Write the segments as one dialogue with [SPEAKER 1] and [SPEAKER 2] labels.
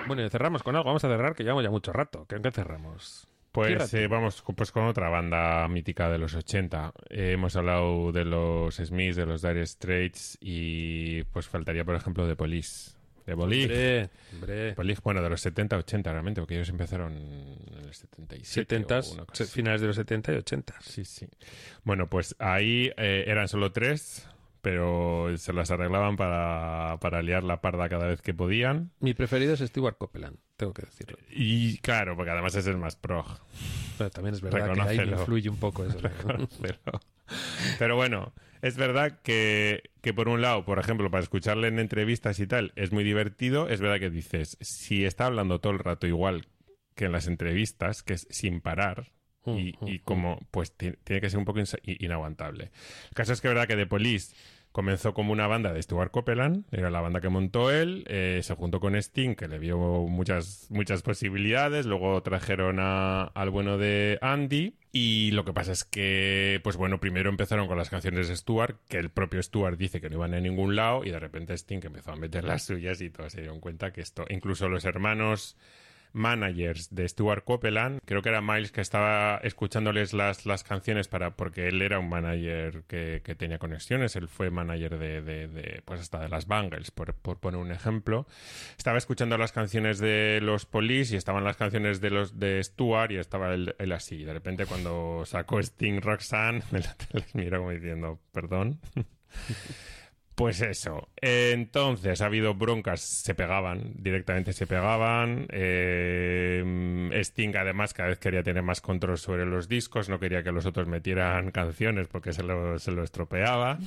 [SPEAKER 1] Bueno, y cerramos con algo. Vamos a cerrar, que llevamos ya mucho rato. ¿Qué cerramos?
[SPEAKER 2] Pues vamos pues con otra banda mítica de los 80. Hemos hablado de los Smiths, de los Dire Straits y pues faltaría, por ejemplo, de Police. De Police.
[SPEAKER 1] Hombre.
[SPEAKER 2] Police, bueno, de los 70, 80 realmente, porque ellos empezaron en el 77.
[SPEAKER 1] 70,
[SPEAKER 2] o una cosa así.
[SPEAKER 1] finales de los 70 y 80.
[SPEAKER 2] Sí, sí. Bueno, pues ahí eran solo 3, pero se las arreglaban para liar la parda cada vez que podían.
[SPEAKER 1] Mi preferido es Stewart Copeland, tengo que decirlo.
[SPEAKER 2] Y claro, porque además es el más prog.
[SPEAKER 1] Pero también es verdad que ahí influye un poco eso.
[SPEAKER 2] Pero bueno, es verdad que por un lado, por ejemplo, para escucharle en entrevistas y tal, es muy divertido. Es verdad que dices, si está hablando todo el rato igual que en las entrevistas, que es sin parar, y como, pues tiene que ser un poco inaguantable. El caso es que es verdad que The Police comenzó como una banda de Stewart Copeland, era la banda que montó él, se juntó con Sting, que le vio muchas posibilidades, luego trajeron al bueno de Andy, y lo que pasa es que, pues bueno, primero empezaron con las canciones de Stewart, que el propio Stewart dice que no iban a ningún lado, y de repente Sting empezó a meter las suyas y todos se dieron cuenta que esto, incluso los hermanos managers de Stewart Copeland, creo que era Miles que estaba escuchándoles las canciones porque él era un manager que tenía conexiones, él fue manager de pues hasta de las Bangles, por poner un ejemplo. Estaba escuchando las canciones de los Police y estaban las canciones de Stewart y estaba él así. De repente cuando sacó Sting Roxanne, les miró como diciendo, perdón. Pues eso. Entonces, ha habido broncas, directamente se pegaban. Sting, además, cada vez quería tener más control sobre los discos, no quería que los otros metieran canciones porque se lo estropeaba.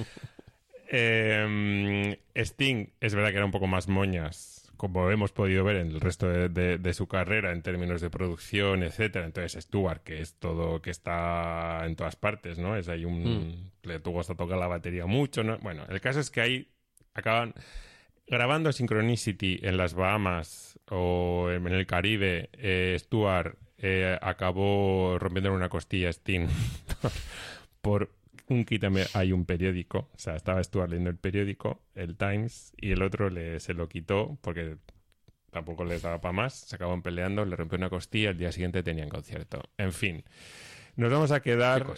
[SPEAKER 2] Sting, es verdad que era un poco más moñas, como hemos podido ver en el resto de su carrera en términos de producción, etcétera. Entonces Stewart, que es todo, que está en todas partes, ¿no? Es ahí le tuvo hasta tocar la batería mucho, ¿no? Bueno, el caso es que ahí acaban grabando Synchronicity en las Bahamas o en el Caribe. Stewart acabó rompiendo una costilla a Sting por hay un periódico, o sea, estaba Stuart leyendo el periódico, el Times, y el otro se lo quitó porque tampoco les daba para más, se acabaron peleando, le rompió una costilla, el día siguiente tenían concierto. En fin, nos vamos a quedar,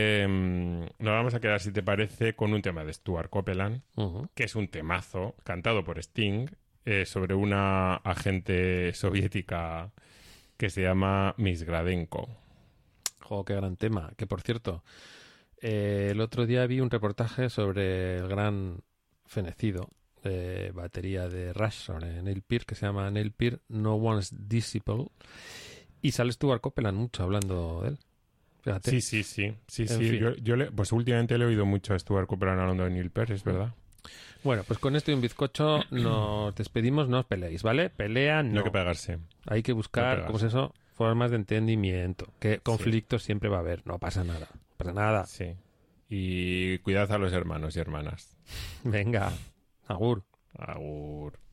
[SPEAKER 2] si te parece, con un tema de Stewart Copeland, que es un temazo, cantado por Sting, sobre una agente soviética que se llama Miss Gradenko.
[SPEAKER 1] ¡Jo, qué gran tema! Que, por cierto, el otro día vi un reportaje sobre el gran fenecido de batería de Rush, sobre Neil Peart, que se llama Neil Peart No One's Disciple, y sale Stewart Copeland mucho hablando de él. Fíjate.
[SPEAKER 2] Sí. Pues últimamente le he oído mucho a Stewart Copeland hablando de Neil Peart, es verdad.
[SPEAKER 1] Bueno, pues con esto y un bizcocho nos despedimos, no os peleéis, ¿vale? Pelea no.
[SPEAKER 2] No hay que pegarse.
[SPEAKER 1] Hay que buscar, ¿cómo es eso? Formas de entendimiento. Que conflictos siempre va a haber, no pasa nada. Para nada.
[SPEAKER 2] Sí. Y cuidad a los hermanos y hermanas.
[SPEAKER 1] Venga, agur.
[SPEAKER 2] Agur.